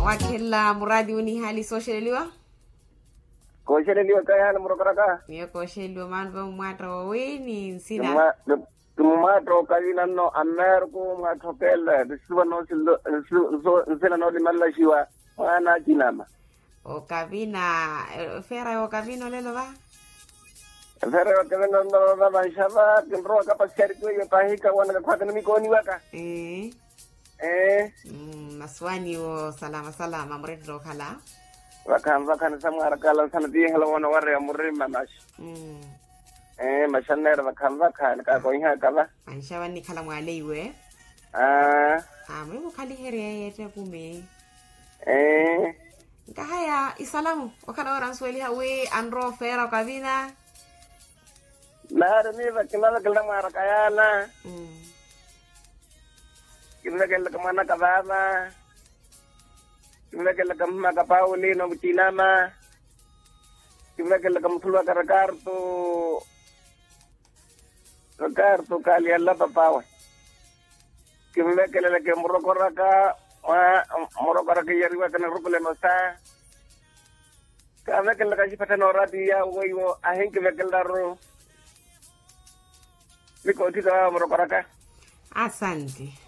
wakela muradi uni hali socialiwa kosheliwa kaya na murokaraka miyo kosheliwa manva mwata waweni nsina tumato kayina no amerku matopela disiwa no nsina no limalla shiwa wana kinama o kavina fera o kavino lelo ba fera o kavino no ba banshaba kinro kapasari ko yotahika wana kwa kana mikoni waka maswani o salama mredo khala wakan samara kala sanati helo wana warre murima mash mashanera wakan ka ko iha kala anshawa ni khala mwalewe mwe khali here yete kume Kahaya isalamu wakala ora nsweli hawe andro fera kavina nare ni vakina kala mara kayana kinna kala kamana kavama kinna kala kamma kapauli no butinama kinna kala kamsulwa karto kali alla papawa kinna kala ke murokoraka murokoraka yariwa kana rukule nosa kama kala kashi patano radia woyo ahenke vekeldaro Niko tita murokoraka asante